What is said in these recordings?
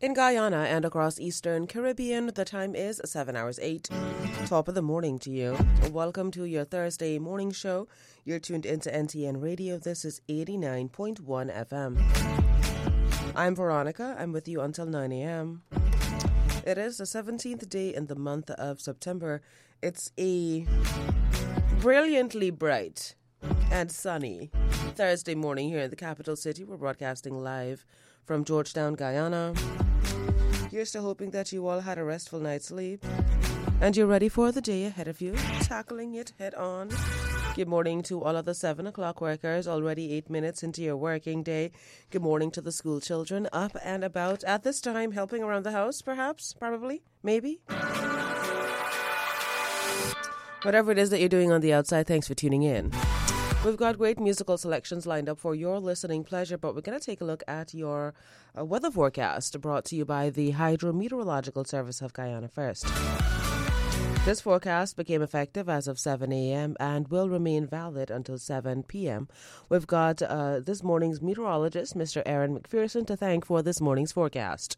In Guyana and across Eastern Caribbean, the time is 7 hours 8. Top of the morning to you. Welcome to your Thursday morning show. You're tuned into NTN Radio. This is 89.1 FM. I'm Veronica. I'm with you until 9 a.m. It is the 17th day in the month of September. It's a brilliantly bright and sunny Thursday morning here in the capital city. We're broadcasting live from Georgetown, Guyana. Here's to hoping that you all had a restful night's sleep and you're ready for the day ahead of you, tackling it head on. Good morning to all of the 7 o'clock workers, already 8 minutes into your working day. Good morning to the school children up and about at this time, helping around the house, perhaps, probably, maybe. Whatever it is that you're doing on the outside, thanks for tuning in. We've got great musical selections lined up for your listening pleasure, but we're going to take a look at your weather forecast brought to you by the Hydrometeorological Service of Guyana First. This forecast became effective as of 7 a.m. and will remain valid until 7 p.m. We've got this morning's meteorologist, Mr. Aaron McPherson, to thank for this morning's forecast.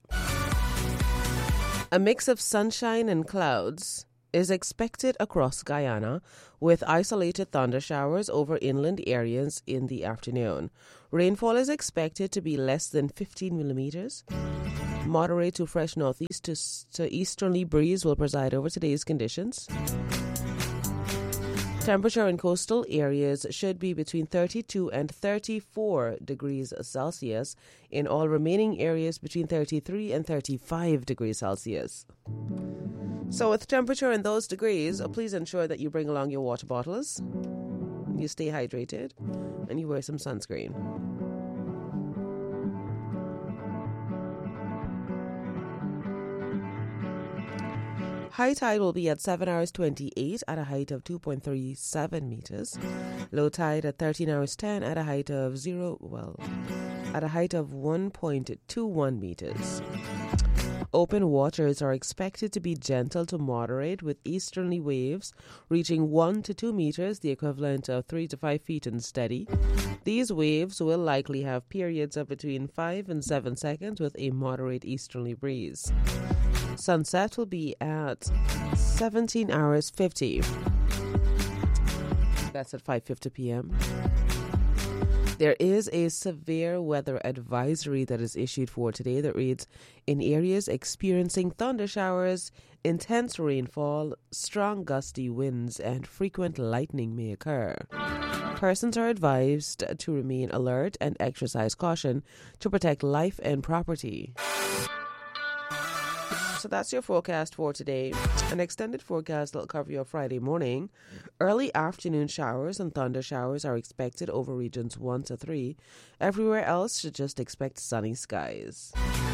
A mix of sunshine and clouds is expected across Guyana, with isolated thunder showers over inland areas in the afternoon. Rainfall is expected to be less than 15 millimeters. Moderate to fresh northeast to easterly breeze will preside over today's conditions. Temperature in coastal areas should be between 32 and 34 degrees Celsius. In all remaining areas, between 33 and 35 degrees Celsius. So with temperature in those degrees, please ensure that you bring along your water bottles, you stay hydrated, and you wear some sunscreen. High tide will be at 7 hours 28 at a height of 2.37 meters. Low tide at 13 hours 10 at a height of 1.21 meters. Open waters are expected to be gentle to moderate, with easterly waves reaching 1 to 2 meters, the equivalent of 3 to 5 feet, and steady. These waves will likely have periods of between 5 and 7 seconds with a moderate easterly breeze. Sunset will be at 17 hours 50. That's at 5:50 p.m. There is a severe weather advisory that is issued for today that reads, in areas experiencing thunder showers, intense rainfall, strong gusty winds, and frequent lightning may occur. Persons are advised to remain alert and exercise caution to protect life and property. So that's your forecast for today. An extended forecast that will cover your Friday morning. Early afternoon showers and thunder showers are expected over regions 1 to 3. Everywhere else should just expect sunny skies.